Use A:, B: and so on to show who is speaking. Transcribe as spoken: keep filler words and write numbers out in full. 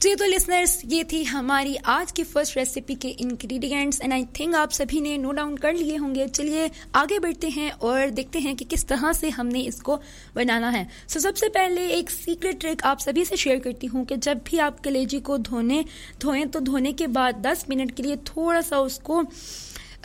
A: जी तो लिसनर्स, ये थी हमारी आज की फर्स्ट रेसिपी के इंग्रेडिएंट्स एंड आई थिंक आप सभी ने नोट डाउन कर लिए होंगे। चलिए आगे बढ़ते हैं और देखते हैं कि किस तरह से हमने इसको बनाना है। सो so, सबसे पहले एक सीक्रेट ट्रिक आप सभी से शेयर करती हूँ कि जब भी आप कलेजी को धोने धोएं तो धोने के बाद दस मिनट के लिए थोड़ा सा उसको